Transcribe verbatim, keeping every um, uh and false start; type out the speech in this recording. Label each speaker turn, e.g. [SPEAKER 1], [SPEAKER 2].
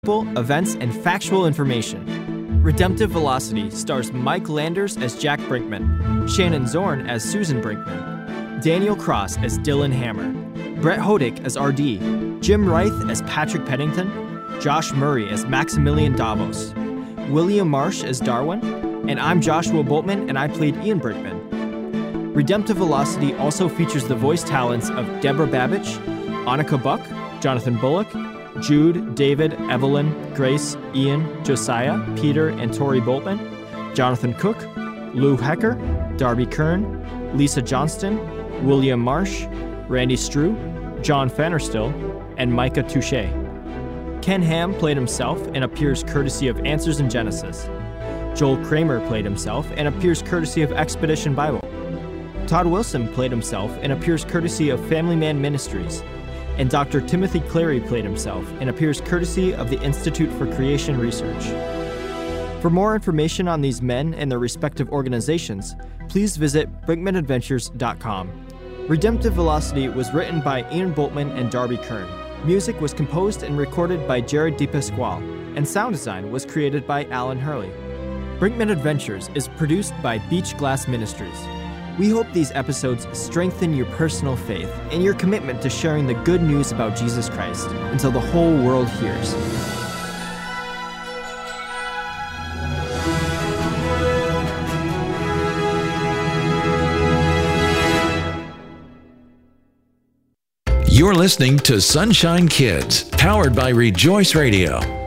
[SPEAKER 1] people, events, and factual information. Redemptive Velocity stars Mike Landers as Jack Brinkman, Shannon Zorn as Susan Brinkman, Daniel Cross as Dylan Hammer, Brett Hodick as R D, Jim Reith as Patrick Pennington, Josh Murray as Maximilian Davos, William Marsh as Darwin, and I'm Joshua Boltman, and I played Ian Brinkman. Redemptive Velocity also features the voice talents of Deborah Babich, Annika Buck, Jonathan Bullock, Jude, David, Evelyn, Grace, Ian, Josiah, Peter, and Tori Boltman, Jonathan Cook, Lou Hecker, Darby Kern, Lisa Johnston, William Marsh, Randy Strew, John Fannerstill, and Micah Touche. Ken Ham played himself and appears courtesy of Answers in Genesis. Joel Kramer played himself and appears courtesy of Expedition Bible. Todd Wilson played himself and appears courtesy of Family Man Ministries. And Doctor Timothy Clary played himself and appears courtesy of the Institute for Creation Research. For more information on these men and their respective organizations, please visit brinkman adventures dot com. Redemptive Velocity was written by Ian Boltman and Darby Kern. Music was composed and recorded by Jared DePasquale, and sound design was created by Alan Hurley. Brinkman Adventures is produced by Beach Glass Ministries. We hope these episodes strengthen your personal faith and your commitment to sharing the good news about Jesus Christ until the whole world hears.
[SPEAKER 2] You're listening to Sunshine Kids, powered by Rejoice Radio.